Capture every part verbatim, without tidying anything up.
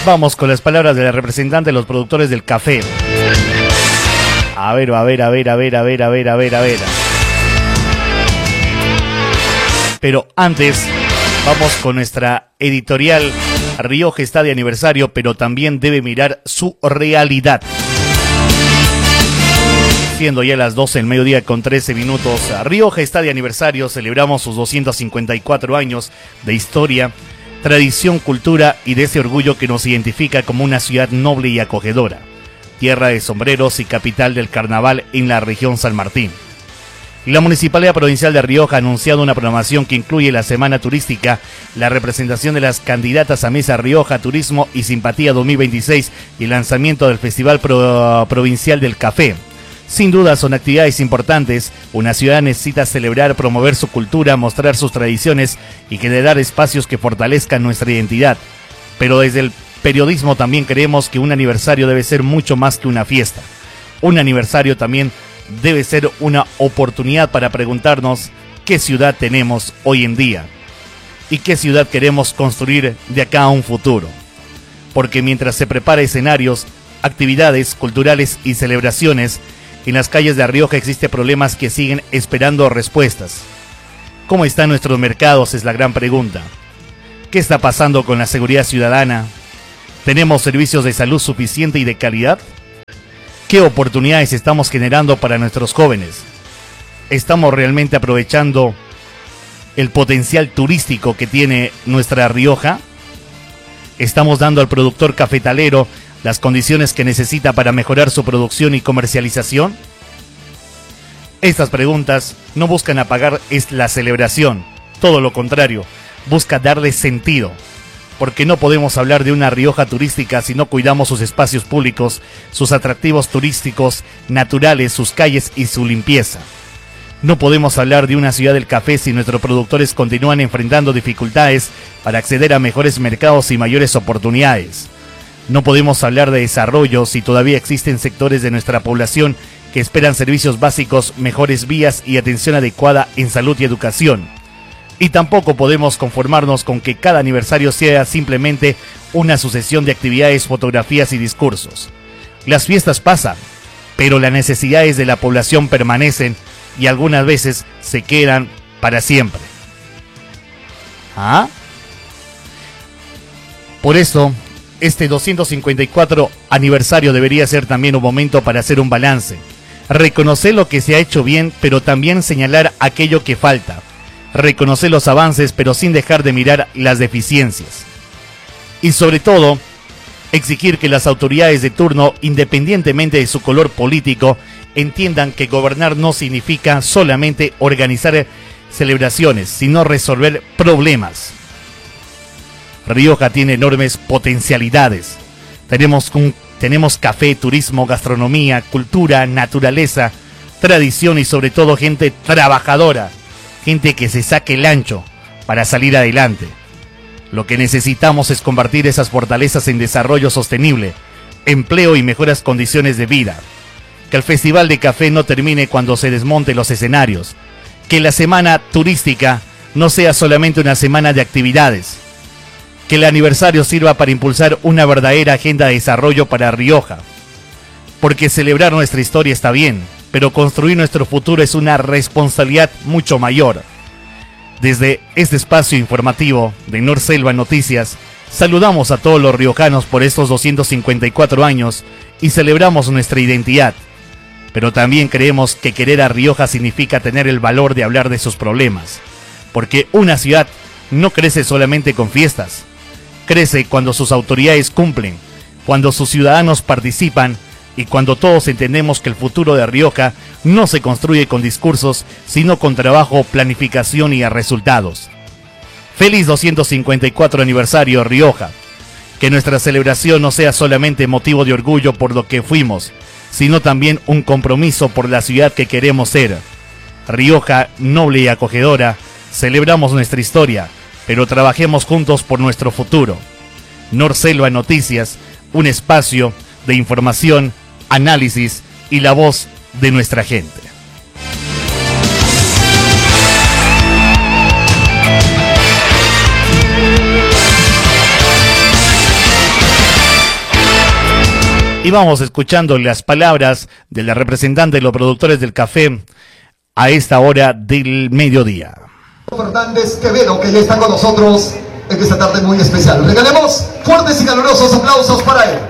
Vamos con las palabras de la representante de los productores del café. A ver, a ver, a ver, a ver, a ver, a ver, a ver, a ver. Pero antes, vamos con nuestra editorial. Rioja está de aniversario, pero también debe mirar su realidad. Siendo ya las doce del mediodía con trece minutos, Rioja está de aniversario, celebramos sus doscientos cincuenta y cuatro años de historia, tradición, cultura y de ese orgullo que nos identifica como una ciudad noble y acogedora, tierra de sombreros y capital del carnaval en la región San Martín. La Municipalidad Provincial de Rioja ha anunciado una programación que incluye la Semana Turística, la representación de las candidatas a Mesa Rioja, Turismo y Simpatía dos mil veintiséis y el lanzamiento del Festival Pro- Provincial del Café. Sin duda son actividades importantes. Una ciudad necesita celebrar, promover su cultura, mostrar sus tradiciones y generar espacios que fortalezcan nuestra identidad. Pero desde el periodismo también creemos que un aniversario debe ser mucho más que una fiesta. Un aniversario también debe ser una oportunidad para preguntarnos qué ciudad tenemos hoy en día y qué ciudad queremos construir de acá a un futuro. Porque mientras se prepara escenarios, actividades culturales y celebraciones, en las calles de Rioja existen problemas que siguen esperando respuestas. ¿Cómo están nuestros mercados? Es la gran pregunta. ¿Qué está pasando con la seguridad ciudadana? ¿Tenemos servicios de salud suficiente y de calidad? ¿Qué oportunidades estamos generando para nuestros jóvenes? ¿Estamos realmente aprovechando el potencial turístico que tiene nuestra Rioja? ¿Estamos dando al productor cafetalero las condiciones que necesita para mejorar su producción y comercialización? Estas preguntas no buscan apagar es la celebración, todo lo contrario, busca darle sentido, porque no podemos hablar de una Rioja turística si no cuidamos sus espacios públicos, sus atractivos turísticos naturales, sus calles y su limpieza. No podemos hablar de una ciudad del café si nuestros productores continúan enfrentando dificultades para acceder a mejores mercados y mayores oportunidades. No podemos hablar de desarrollo si todavía existen sectores de nuestra población que esperan servicios básicos, mejores vías y atención adecuada en salud y educación. Y tampoco podemos conformarnos con que cada aniversario sea simplemente una sucesión de actividades, fotografías y discursos. Las fiestas pasan, pero las necesidades de la población permanecen y algunas veces se quedan para siempre. ¿Ah? Por eso, este doscientos cincuenta y cuatro aniversario debería ser también un momento para hacer un balance, reconocer lo que se ha hecho bien, pero también señalar aquello que falta, reconocer los avances, pero sin dejar de mirar las deficiencias. Y sobre todo, exigir que las autoridades de turno, independientemente de su color político, entiendan que gobernar no significa solamente organizar celebraciones, sino resolver problemas. Rioja tiene enormes potencialidades. Tenemos, un, tenemos café, turismo, gastronomía, cultura, naturaleza, tradición y sobre todo gente trabajadora, gente que se saque el ancho para salir adelante. Lo que necesitamos es convertir esas fortalezas en desarrollo sostenible, empleo y mejores condiciones de vida. Que el Festival de Café no termine cuando se desmonten los escenarios. Que la semana turística no sea solamente una semana de actividades. Que el aniversario sirva para impulsar una verdadera agenda de desarrollo para Rioja. Porque celebrar nuestra historia está bien, pero construir nuestro futuro es una responsabilidad mucho mayor. Desde este espacio informativo de Norselva Noticias, saludamos a todos los riojanos por estos doscientos cincuenta y cuatro años y celebramos nuestra identidad. Pero también creemos que querer a Rioja significa tener el valor de hablar de sus problemas. Porque una ciudad no crece solamente con fiestas. Crece cuando sus autoridades cumplen, cuando sus ciudadanos participan y cuando todos entendemos que el futuro de Rioja no se construye con discursos, sino con trabajo, planificación y resultados. Feliz doscientos cincuenta y cuatro aniversario Rioja. Que nuestra celebración no sea solamente motivo de orgullo por lo que fuimos, sino también un compromiso por la ciudad que queremos ser. Rioja, noble y acogedora, celebramos nuestra historia, pero trabajemos juntos por nuestro futuro. Norselva Noticias, un espacio de información, análisis y la voz de nuestra gente. Y vamos escuchando las palabras de la representante de los productores del café a esta hora del mediodía. Fernández Quevedo, que ya está con nosotros en esta tarde muy especial. Regalemos fuertes y calurosos aplausos para él.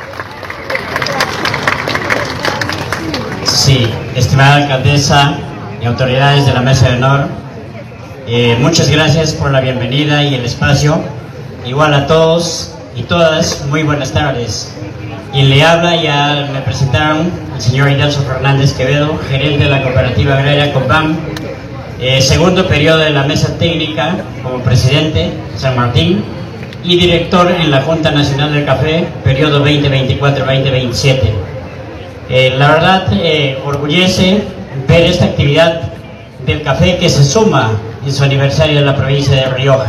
Sí, estimada alcaldesa y autoridades de la mesa de honor, eh, muchas gracias por la bienvenida y el espacio. Igual a todos y todas, muy buenas tardes. Quien le habla, ya me presentaron, el señor Idelso Fernández Quevedo, gerente de la cooperativa agraria COPAM, eh, segundo periodo de la mesa técnica como presidente San Martín y director en la Junta Nacional del Café, periodo veinte veinticuatro veinte veintisiete. Eh, la verdad, eh, orgullece ver esta actividad del café que se suma en su aniversario en la provincia de Rioja.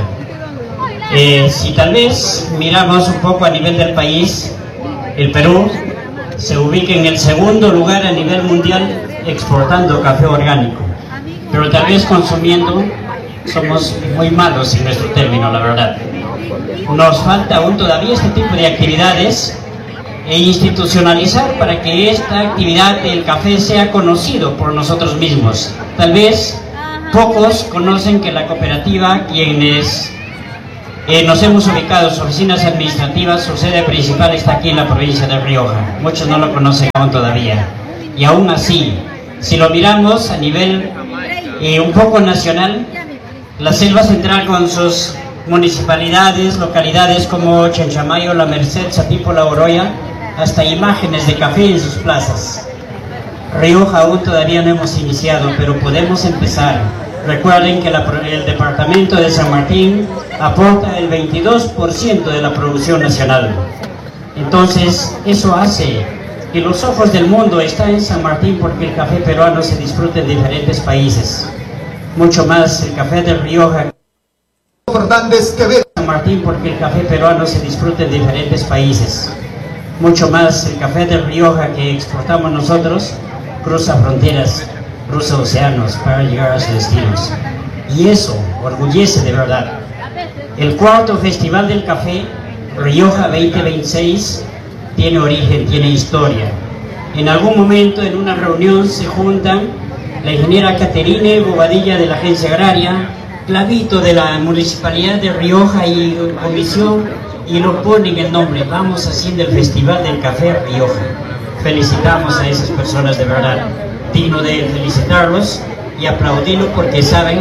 Eh, si tal vez miramos un poco a nivel del país, el Perú se ubica en el segundo lugar a nivel mundial exportando café orgánico, pero tal vez consumiendo somos muy malos en nuestro término, la verdad. Nos falta aún todavía este tipo de actividades e institucionalizar para que esta actividad del café sea conocido por nosotros mismos. Tal vez pocos conocen que la cooperativa, quienes Eh, nos hemos ubicado en sus oficinas administrativas, su sede principal está aquí en la provincia de Rioja. Muchos no lo conocen aún todavía. Y aún así, si lo miramos a nivel eh, un poco nacional, la Selva Central con sus municipalidades, localidades como Chanchamayo, La Merced, Satipo, La Oroya, hasta imágenes de café en sus plazas. Rioja aún todavía no hemos iniciado, pero podemos empezar. Recuerden que la, el departamento de San Martín aporta el veintidós por ciento de la producción nacional. Entonces, eso hace que los ojos del mundo están en San Martín porque el café peruano se disfruta en diferentes países. Mucho más el café de Rioja. Fernández Quevedo. San Martín porque el café peruano se disfruta en diferentes países. Mucho más el café de Rioja que exportamos nosotros cruza fronteras, cruza océanos para llegar a sus destinos. Y eso orgullece de verdad. El cuarto Festival del Café, Rioja veinte veintiséis, tiene origen, tiene historia. En algún momento en una reunión se juntan la ingeniera Caterine Bobadilla de la Agencia Agraria, Clavito de la Municipalidad de Rioja y Comisión, y lo ponen el nombre. Vamos haciendo el Festival del Café Rioja. Felicitamos a esas personas de verdad. Digno de felicitarlos y aplaudirlos porque saben.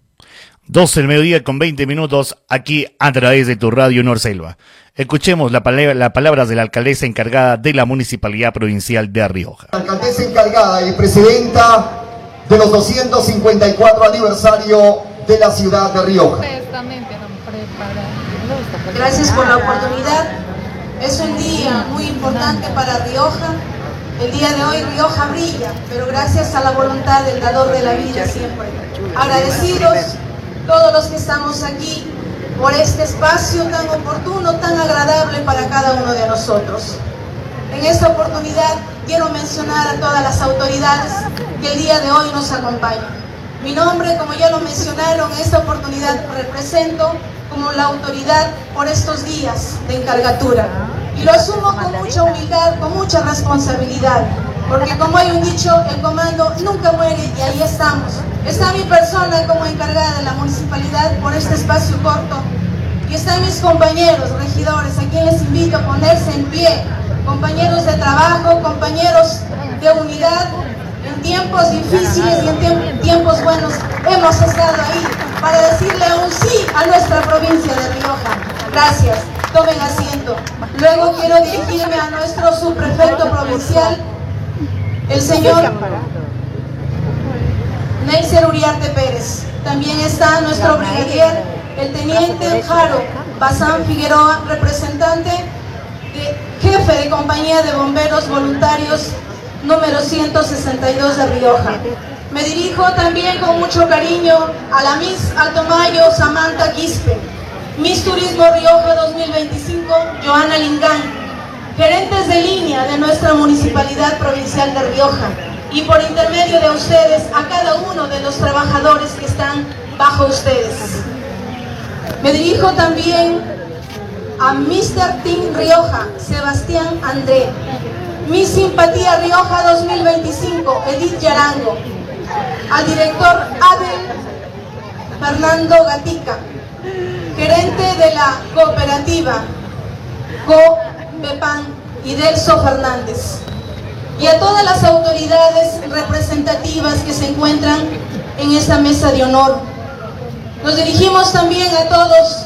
doce del mediodía con veinte minutos aquí a través de tu radio Norselva. Escuchemos las palabra, la palabras de la alcaldesa encargada de la Municipalidad Provincial de Rioja. La alcaldesa encargada y presidenta de los doscientos cincuenta y cuatro aniversario de la ciudad de Rioja. Gracias por la oportunidad. Es un día muy importante para Rioja. El día de hoy Rioja brilla, pero gracias a la voluntad del dador de la vida siempre. Agradecidos todos los que estamos aquí por este espacio tan oportuno, tan agradable para cada uno de nosotros. En esta oportunidad quiero mencionar a todas las autoridades que el día de hoy nos acompañan. Mi nombre, como ya lo mencionaron, en esta oportunidad represento como la autoridad por estos días de encargatura. Y lo asumo con mucha humildad, con mucha responsabilidad, porque como hay un dicho, el comando nunca muere y ahí estamos. Está mi persona como encargada de la municipalidad por este espacio corto y están mis compañeros regidores, a quienes les invito a ponerse en pie, compañeros de trabajo, compañeros de unidad. En tiempos difíciles y en tiempos buenos hemos estado ahí para decirle un sí a nuestra provincia de Rioja. Gracias. Tomen asiento. Luego quiero dirigirme a nuestro subprefecto provincial, el señor Neisser Uriarte Pérez. También está nuestro brigadier, el teniente Jaro Bazán Figueroa, representante, de, jefe de compañía de bomberos voluntarios número ciento sesenta y dos de Rioja. Me dirijo también con mucho cariño a la Miss Altomayo Samantha Quispe, Miss Turismo Rioja dos mil veinticinco, Joana Lingán, gerentes de línea de nuestra Municipalidad Provincial de Rioja, y por intermedio de ustedes a cada uno de los trabajadores que están bajo ustedes. Me dirijo también a mister Team Rioja, Sebastián André, Miss Simpatía Rioja dos mil veinticinco, Edith Yarango, al director Abel Fernando Gatica, gerente de la cooperativa COPEPAN, Idelso Fernández, y a todas las autoridades representativas que se encuentran en esta mesa de honor. Nos dirigimos también a todos,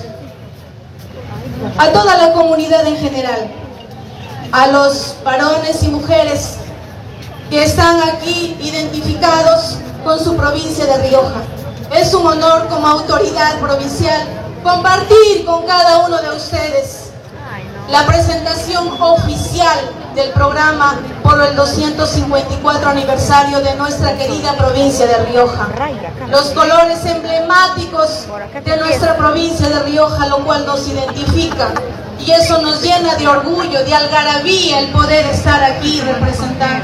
a toda la comunidad en general, a los varones y mujeres que están aquí identificados con su provincia de Rioja. Es un honor como autoridad provincial compartir con cada uno de ustedes la presentación oficial del programa por el doscientos cincuenta y cuatro aniversario de nuestra querida provincia de Rioja. Los colores emblemáticos de nuestra provincia de Rioja, lo cual nos identifica, y eso nos llena de orgullo, de algarabía el poder estar aquí representando.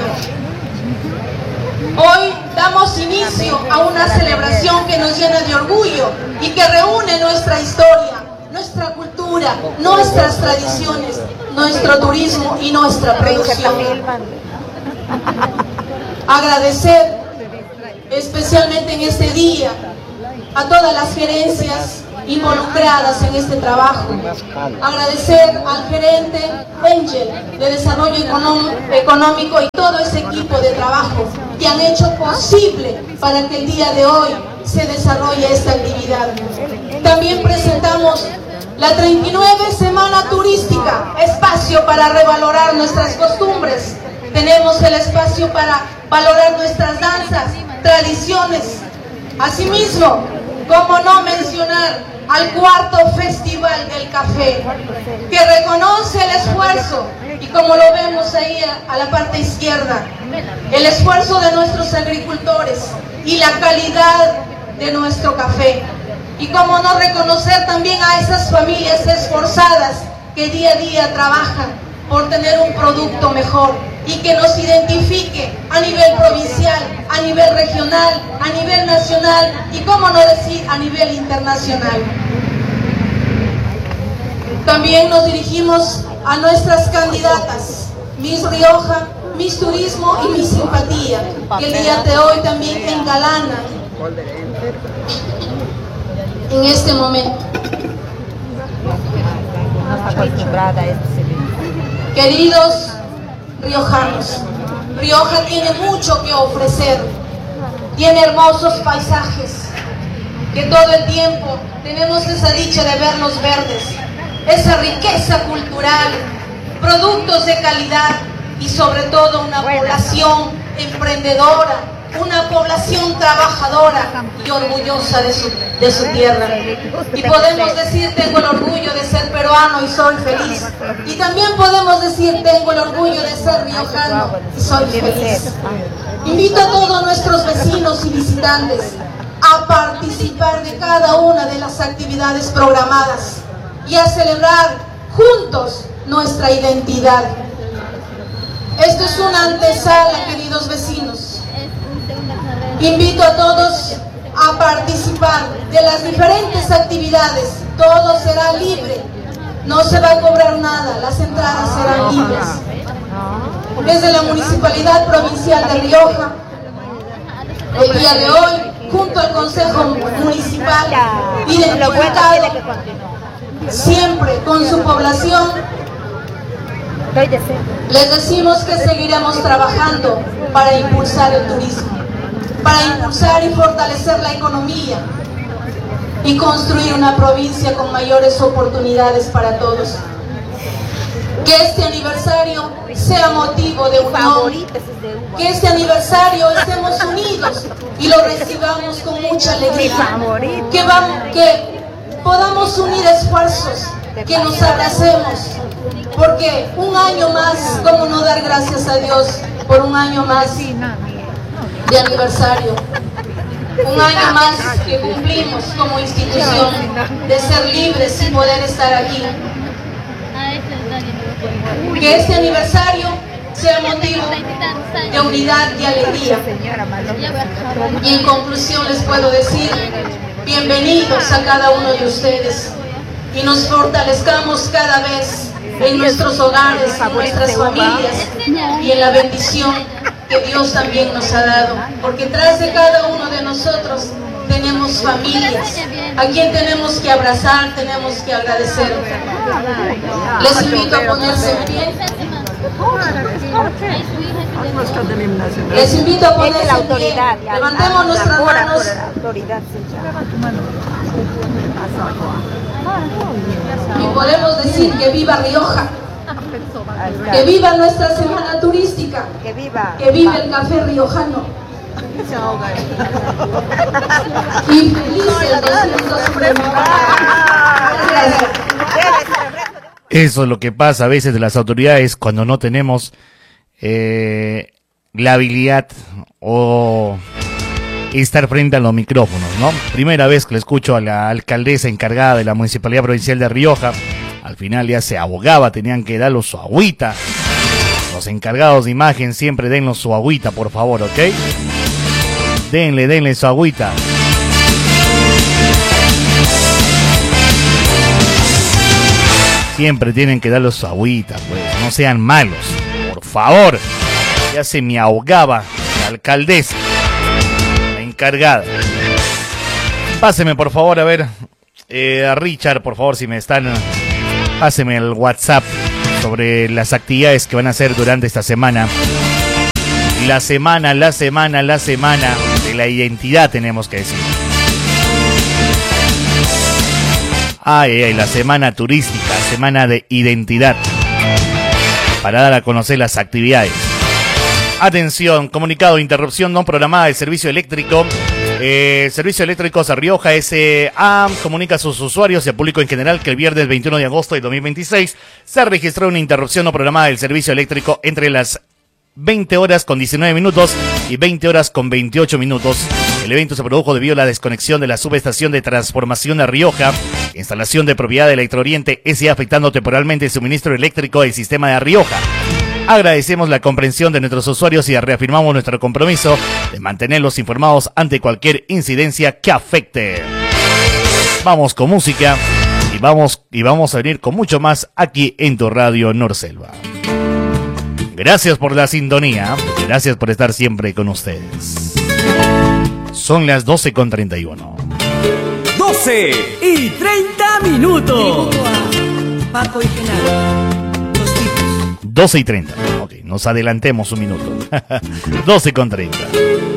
Hoy damos inicio a una celebración que nos llena de orgullo y que reúne nuestra historia, nuestra cultura, nuestras tradiciones, nuestro turismo y nuestra producción. Agradecer especialmente en este día a todas las gerencias involucradas en este trabajo. Agradecer al gerente Angel de Desarrollo Económico y todo ese equipo de trabajo que han hecho posible para que el día de hoy se desarrolle esta actividad. También presentamos la treinta y nueve Semana Turística, espacio para revalorar nuestras costumbres. Tenemos el espacio para valorar nuestras danzas, tradiciones. Asimismo, cómo no mencionar al cuarto Festival del Café, que reconoce el esfuerzo, y como lo vemos ahí a, a la parte izquierda, el esfuerzo de nuestros agricultores y la calidad de nuestro café. Y cómo no reconocer también a esas familias esforzadas que día a día trabajan por tener un producto mejor y que nos identifique a nivel provincial, a nivel regional, a nivel nacional y, cómo no decir, a nivel internacional. También nos dirigimos a nuestras candidatas, Miss Rioja, Miss Turismo y Miss Simpatía, que el día de hoy también engalanan en este momento. Queridos riojanos, Rioja tiene mucho que ofrecer, tiene hermosos paisajes, que todo el tiempo tenemos esa dicha de verlos verdes, esa riqueza cultural, productos de calidad y sobre todo una población emprendedora, una población trabajadora y orgullosa de su, de su tierra. Y podemos decir, tengo el orgullo de ser peruano y soy feliz. Y también podemos decir, tengo el orgullo de ser riojano y soy feliz. Invito a todos nuestros vecinos y visitantes a participar de cada una de las actividades programadas y a celebrar juntos nuestra identidad. Esto es una antesala, queridos vecinos. Invito a todos a participar de las diferentes actividades. Todo será libre, no se va a cobrar nada, las entradas serán libres. Desde la Municipalidad Provincial de Rioja, el día de hoy, junto al Consejo Municipal, identificado siempre con su población, les decimos que seguiremos trabajando para impulsar el turismo, para impulsar y fortalecer la economía y construir una provincia con mayores oportunidades para todos. Que este aniversario sea motivo de unión, que este aniversario estemos unidos y lo recibamos con mucha alegría, que, vamos, que podamos unir esfuerzos, que nos abracemos, porque un año más, ¿cómo no dar gracias a Dios por un año más de aniversario? Un año más que cumplimos como institución de ser libres y poder estar aquí. Que este aniversario sea motivo de unidad y alegría. Y en conclusión les puedo decir, bienvenidos a cada uno de ustedes. y nos fortalezcamos cada vez en nuestros hogares, en nuestras familias y en la bendición que Dios también nos ha dado, porque tras de cada uno de nosotros tenemos familias a quien tenemos que abrazar, tenemos que agradecer. Les invito a ponerse en pie. Les invito a ponerse en pie. Levantemos nuestras manos. Y podemos decir que viva Rioja, que viva nuestra semana turística, que viva, que viva el café riojano. Y felices doscientos. Eso es lo que pasa a veces de las autoridades cuando no tenemos eh, la habilidad o estar frente a los micrófonos, ¿no? Primera vez que le escucho a la alcaldesa encargada de la Municipalidad Provincial de Rioja. Al final ya se abogaba, tenían que darle su agüita. Los encargados de imagen siempre denle su agüita, por favor, ¿ok? Denle, denle su agüita. Siempre tienen que darle su agüita, pues. No sean malos, por favor. Ya se me ahogaba la alcaldesa, la encargada. Páseme, por favor, a ver. Eh, a Richard, por favor, si me están... Páseme el WhatsApp sobre las actividades que van a hacer durante esta semana. La semana, la semana, la semana de la identidad, tenemos que decir. Ay, ay, la semana turística, semana de identidad. Para dar a conocer las actividades. Atención, comunicado, interrupción no programada del servicio eléctrico. Eh, Servicio Eléctricos de Rioja S A comunica a sus usuarios y al público en general que el viernes veintiuno de agosto de dos mil veintiséis se registró una interrupción no programada del servicio eléctrico entre las veinte horas con diecinueve minutos y veinte horas con veintiocho minutos. El evento se produjo debido a la desconexión de la subestación de transformación de Rioja, instalación de propiedad de Electrooriente S A, afectando temporalmente el suministro eléctrico del sistema de Rioja. Agradecemos la comprensión de nuestros usuarios y reafirmamos nuestro compromiso de mantenerlos informados ante cualquier incidencia que afecte. Vamos con música y vamos, y vamos a venir con mucho más aquí en tu radio Norselva. Gracias por la sintonía, gracias por estar siempre con ustedes. Son las doce con treinta y uno. doce y treinta minutos. Paco y Genaro. doce y treinta. Ok, nos adelantemos un minuto. doce con treinta.